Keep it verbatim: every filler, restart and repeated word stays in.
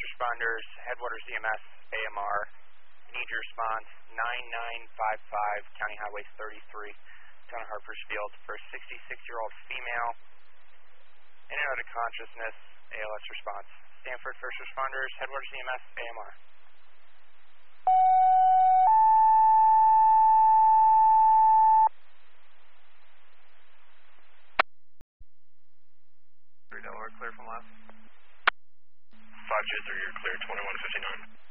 responders, Headwaters E M S, A M R. Need your response, nine nine five five, County Highway thirty-three, Town of Harpersfield, for a sixty-six-year-old female in and out of consciousness, A L S response. Stanford First Responders, Headwaters E M S, A M R. Delaware, clear from last. five two three, you're clear, twenty-one fifty-nine.